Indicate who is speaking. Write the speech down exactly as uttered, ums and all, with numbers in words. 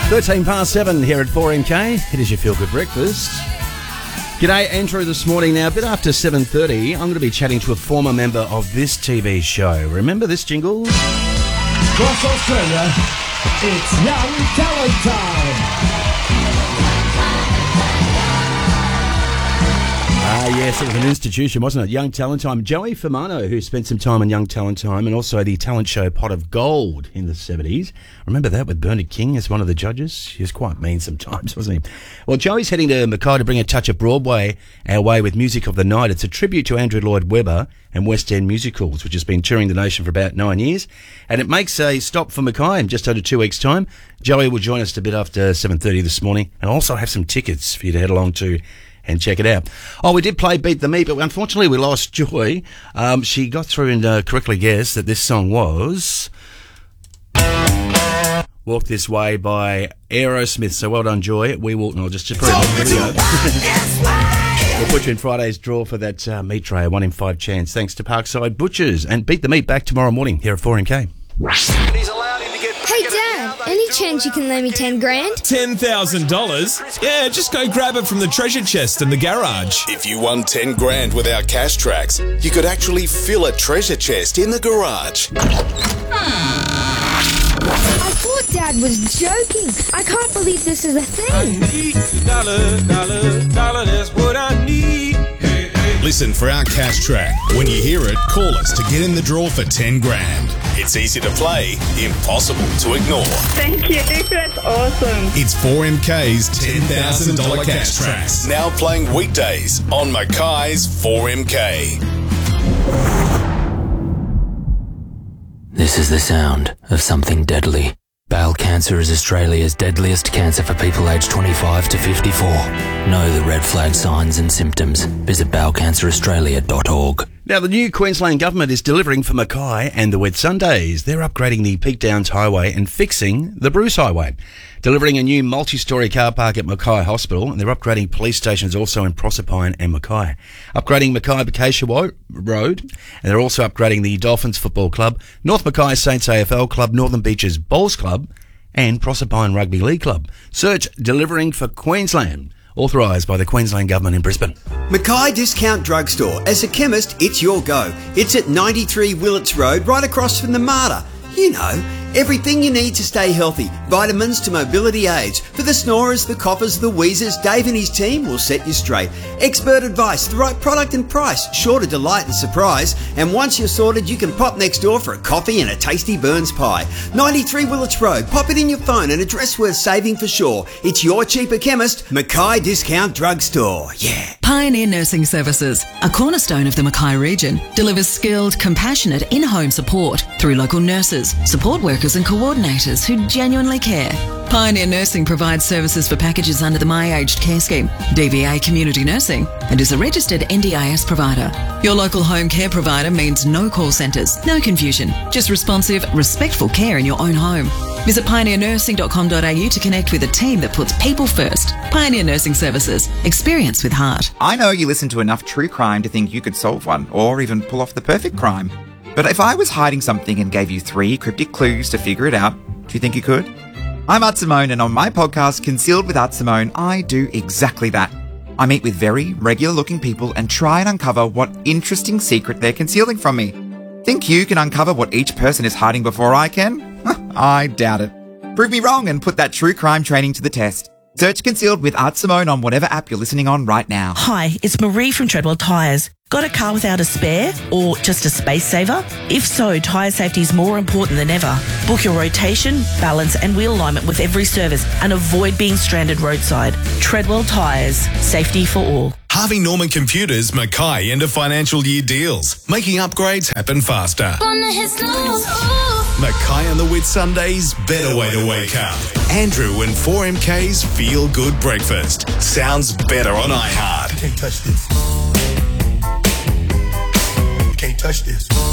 Speaker 1: thirteen past seven here at four M K. It is your Feel Good Breakfast. G'day, Andrew, this morning. Now, a bit after seven thirty, I'm going to be chatting to a former member of this T V show. Remember this jingle?
Speaker 2: Across Australia, it's Young Talent Time.
Speaker 1: Ah, yes, it was an institution, wasn't it? Young Talent Time. Joey Firmano, who spent some time on Young Talent Time, and also the talent show Pot of Gold in the seventies. Remember that, with Bernard King as one of the judges? He was quite mean sometimes, wasn't he? Well, Joey's heading to Mackay to bring a touch of Broadway our way with Music of the Night. It's a tribute to Andrew Lloyd Webber and West End Musicals, which has been touring the nation for about nine years. And it makes a stop for Mackay in just under two weeks' time. Joey will join us a bit after seven thirty this morning, and also have some tickets for you to head along to and check it out. Oh, we did play Beat the Meat, but unfortunately we lost Joy. Um, she got through and uh, correctly guessed that this song was Walk This Way by Aerosmith. So well done, Joy. We will... No, just, just put it on the video. We'll put you in Friday's draw for that uh, meat tray, a one in five chance, thanks to Parkside Butchers. And Beat the Meat back tomorrow morning here at four M K.
Speaker 3: He's allowed him to get
Speaker 4: Hey, Dad, any chance you can lend me ten grand?
Speaker 5: ten thousand dollars? Yeah, just go grab it from the treasure chest in the garage.
Speaker 3: If you won ten grand with our cash tracks, you could actually fill a treasure chest in the garage.
Speaker 4: I thought Dad was joking. I can't believe this is a thing.
Speaker 5: Dollar, dollar, dollar, that's what I need. Hey, hey.
Speaker 3: Listen for our cash track. When you hear it, call us to get in the draw for ten grand. It's easy to play, impossible to ignore.
Speaker 6: Thank you, that's awesome.
Speaker 3: It's four M K's ten thousand dollars cash tracks. Now playing weekdays on Mackay's four M K.
Speaker 7: This is the sound of something deadly. Bowel cancer is Australia's deadliest cancer for people aged twenty-five to fifty-four. Know the red flag signs and symptoms. Visit bowel cancer australia dot org.
Speaker 1: Now, the new Queensland Government is delivering for Mackay and the Whitsundays. They're upgrading the Peak Downs Highway and fixing the Bruce Highway. Delivering a new multi-storey car park at Mackay Hospital, and they're upgrading police stations also in Proserpine and Mackay. Upgrading Mackay Bacacia Road, and they're also upgrading the Dolphins Football Club, North Mackay Saints A F L Club, Northern Beaches Bowls Club, and Proserpine Rugby League Club. Search Delivering for Queensland. Authorised by the Queensland Government in Brisbane.
Speaker 8: Mackay Discount Drugstore. As a chemist, it's your go. It's at ninety-three Willits Road, right across from the MARTA. You know, everything you need to stay healthy. Vitamins to mobility aids. For the snorers, the coughers, the wheezers, Dave and his team will set you straight. Expert advice, the right product and price, sure to delight and surprise. And once you're sorted, you can pop next door for a coffee and a tasty Burns pie. ninety-three Willits Road. Pop it in your phone, an address worth saving for sure. It's your cheaper chemist, Mackay Discount Drugstore. Yeah.
Speaker 9: Pioneer Nursing Services, a cornerstone of the Mackay region, delivers skilled, compassionate in-home support through local nurses, support workers and coordinators who genuinely care. Pioneer Nursing provides services for packages under the My Aged Care Scheme, D V A Community Nursing, and is a registered N D I S provider. Your local home care provider means no call centres, no confusion, just responsive, respectful care in your own home. Visit pioneer nursing dot com dot a u to connect with a team that puts people first. Pioneer Nursing Services. Experience with heart.
Speaker 10: I know you listen to enough true crime to think you could solve one, or even pull off the perfect crime. But if I was hiding something and gave you three cryptic clues to figure it out, do you think you could? I'm Art Simone, and on my podcast, Concealed with Art Simone, I do exactly that. I meet with very regular-looking people and try and uncover what interesting secret they're concealing from me. Think you can uncover what each person is hiding before I can? I doubt it. Prove me wrong and put that true crime training to the test. Search Concealed with Art Simone on whatever app you're listening on right now.
Speaker 11: Hi, it's Marie from Treadwell Tyres. Got a car without a spare or just a space saver? If so, tyre safety is more important than ever. Book your rotation, balance and wheel alignment with every service and avoid being stranded roadside. Treadwell Tyres. Safety for all.
Speaker 3: Harvey Norman Computers, Mackay end of financial year deals, making upgrades happen faster. Mackay and the Whitsundays, better way to wake up. Andrew and four M K's Feel Good Breakfast. Sounds better on iHeart.
Speaker 2: You can't touch this. You can't touch this.